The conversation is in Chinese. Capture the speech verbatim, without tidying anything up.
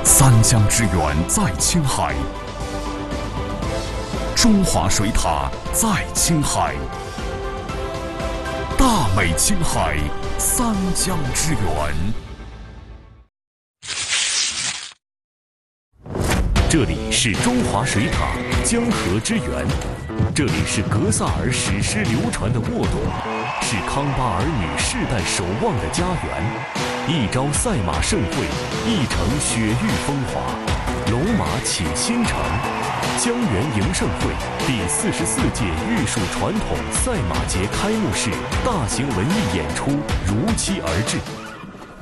三江之源在青海，中华水塔在青海，大美青海，三江之源。 这里是中华水塔江河之源，这里是格萨尔史诗流传的沃土，是康巴儿女世代守望的家园。一朝赛马盛会，一城雪域风华，龙马启新城。江源迎盛会第四十四届玉树传统赛马节开幕式大型文艺演出如期而至。